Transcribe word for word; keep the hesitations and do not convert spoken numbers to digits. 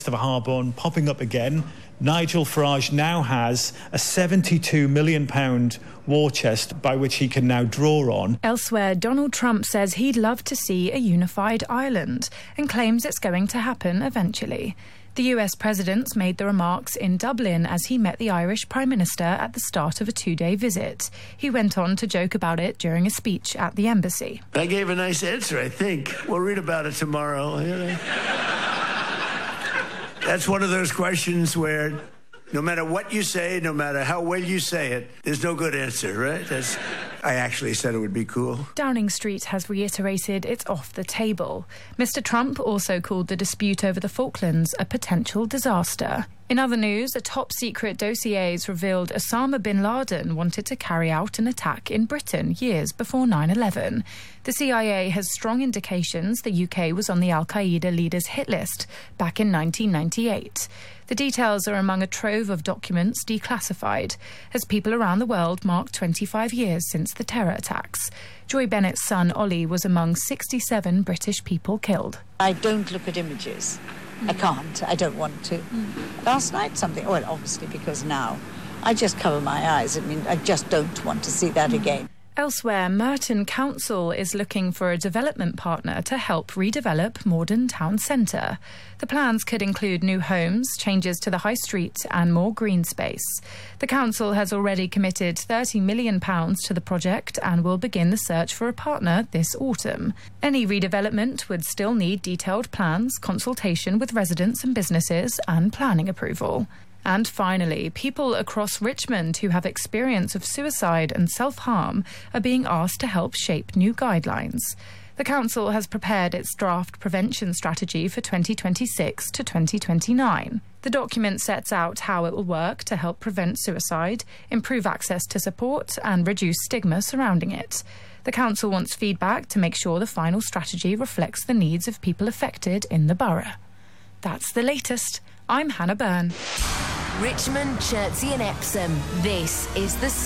of Harborne popping up again. Nigel Farage now has a seventy-two million pounds war chest by which he can now draw on. Elsewhere, Donald Trump says he'd love to see a unified Ireland and claims it's going to happen eventually. The U S president made the remarks in Dublin as he met the Irish Prime Minister at the start of a two-day visit. He went on to joke about it during a speech at the embassy. I gave a nice answer, I think. We'll read about it tomorrow. You know? That's one of those questions where no matter what you say, no matter how well you say it, there's no good answer, right? That's, I actually said it would be cool. Downing Street has reiterated it's off the table. Mister Trump also called the dispute over the Falklands a potential disaster. In other news, a top-secret dossier has revealed Osama bin Laden wanted to carry out an attack in Britain years before nine eleven. The C I A has strong indications the U K was on the al-Qaeda leader's hit list back in nineteen ninety-eight. The details are among a trove of documents declassified as people around the world mark twenty-five years since the terror attacks. Joy Bennett's son, Ollie, was among sixty-seven British people killed. I don't look at images. I can't. I don't want to. Mm. Last night, something... Well, obviously, because now I just cover my eyes. I mean, I just don't want to see that mm. again. Elsewhere, Merton Council is looking for a development partner to help redevelop Morden Town Centre. The plans could include new homes, changes to the high street and more green space. The council has already committed thirty million pounds to the project and will begin the search for a partner this autumn. Any redevelopment would still need detailed plans, consultation with residents and businesses and planning approval. And finally, people across Richmond who have experience of suicide and self-harm are being asked to help shape new guidelines. The council has prepared its draft prevention strategy for twenty twenty-six to twenty twenty-nine. The document sets out how it will work to help prevent suicide, improve access to support and reduce stigma surrounding it. The council wants feedback to make sure the final strategy reflects the needs of people affected in the borough. That's the latest. I'm Hannah Byrne. Richmond, Chertsey and Epsom. This is the